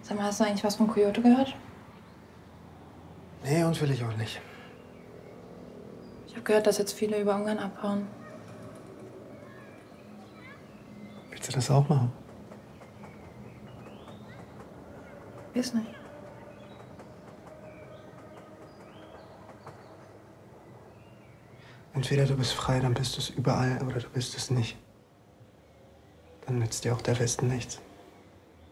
Sag mal, hast du eigentlich was von Coyote gehört? Nee, und will ich auch nicht. Ich habe gehört, dass jetzt viele über Ungarn abhauen. Willst du das auch machen? Weiß nicht. Entweder du bist frei, dann bist du es überall, oder du bist es nicht. Dann nützt dir auch der Westen nichts.